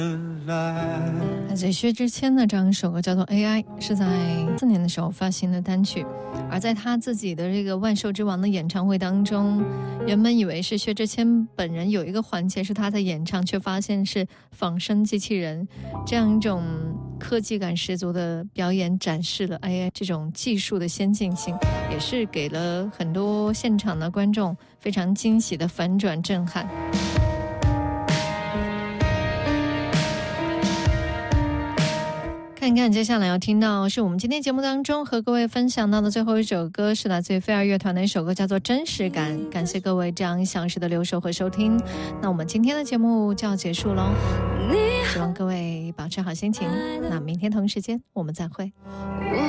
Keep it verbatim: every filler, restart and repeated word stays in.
来自薛之谦的这样一首歌叫做 A I， 是在四年的时候发行的单曲。而在他自己的这个万兽之王的演唱会当中，原本以为是薛之谦本人有一个环节是他在演唱，却发现是仿生机器人，这样一种科技感十足的表演展示了 A I 这种技术的先进性，也是给了很多现场的观众非常惊喜的反转震撼。看看接下来要听到是我们今天节目当中和各位分享到的最后一首歌，是来自于飞儿乐团的一首歌，叫做真实感。感谢各位这样一小时的留守和收听，那我们今天的节目就要结束咯，希望各位保持好心情，那明天同时间我们再会。